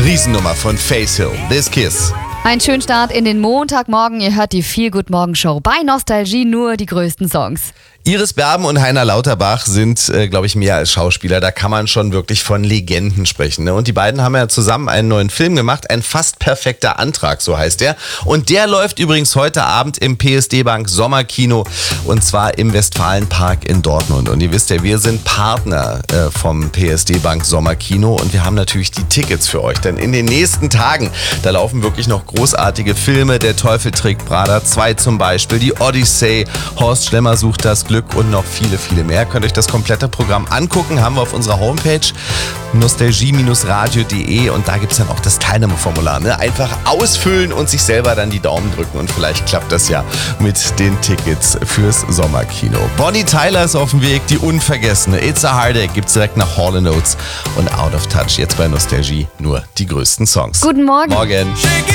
Riesennummer von Face Hill, This Kiss. Ein schönen Start in den Montagmorgen. Ihr hört die Feel Good Morgen Show. Bei Nostalgie nur die größten Songs. Iris Berben und Heiner Lauterbach sind, glaube ich, mehr als Schauspieler. Da kann man schon wirklich von Legenden sprechen. Ne? Und die beiden haben ja zusammen einen neuen Film gemacht. Ein fast perfekter Antrag, so heißt der. Und der läuft übrigens heute Abend im PSD Bank Sommerkino. Und zwar im Westfalenpark in Dortmund. Und ihr wisst ja, wir sind Partner vom PSD Bank Sommerkino. Und wir haben natürlich die Tickets für euch. Denn in den nächsten Tagen, da laufen wirklich noch großartige Filme. Der Teufel trägt Prada 2 zum Beispiel. Die Odyssey. Horst Schlemmer sucht das Glück und noch viele, viele mehr. Könnt euch das komplette Programm angucken. Haben wir auf unserer Homepage nostalgie-radio.de und da gibt es dann auch das Teilnahmeformular. Ne? Einfach ausfüllen und sich selber dann die Daumen drücken und vielleicht klappt das ja mit den Tickets fürs Sommerkino. Bonnie Tyler ist auf dem Weg, die unvergessene It's a Heartache gibt es direkt nach Hall & Oates und Out of Touch. Jetzt bei Nostalgie nur die größten Songs. Guten Morgen. Morgen.